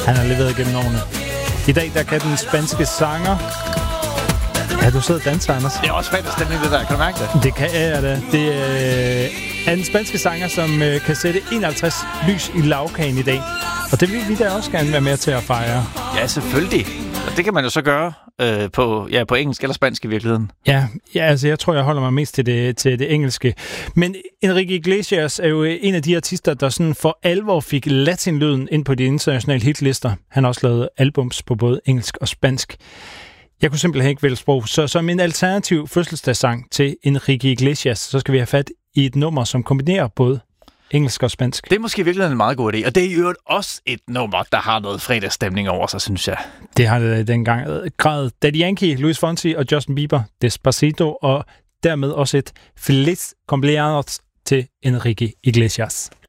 Han har leveret gennem årene. I dag, der kan den spanske sanger... Ja, du sidder og danser, Anders. Det er også fredagsstemning, det der. Kan du mærke det? Det kan jeg da. Det er den spanske sanger, som kan sætte 51 lys i lagkagen i dag. Og det vil vi da også gerne være med til at fejre. Ja, selvfølgelig. Og det kan man jo så gøre på engelsk eller spansk i virkeligheden. Ja, altså jeg tror, jeg holder mig mest til det engelske. Men Enrique Iglesias er jo en af de artister, der sådan for alvor fik latinlyden ind på de internationale hitlister. Han har også lavet albums på både engelsk og spansk. Jeg kunne simpelthen ikke vælge sprog, så som en alternativ fødselsdagssang til Enrique Iglesias, så skal vi have fat i et nummer, som kombinerer både engelsk og spansk. Det er måske virkelig en meget god idé, og det er jo også et nummer, der har noget fredagsstemning over sig, synes jeg. Det har det dengang grad. Daddy Yankee, Luis Fonsi og Justin Bieber, Despacito, og dermed også et Feliz Cumpleaños til Enrique Iglesias.